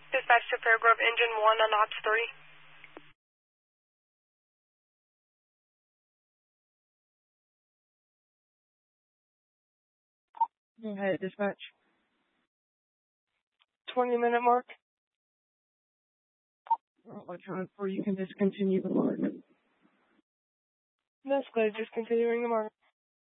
Dispatch to Fairgrove, engine 1 on Ops 3. Go ahead, dispatch. 20-minute mark. Electronic 4, you can discontinue the mark. That's good, just continuing the mark.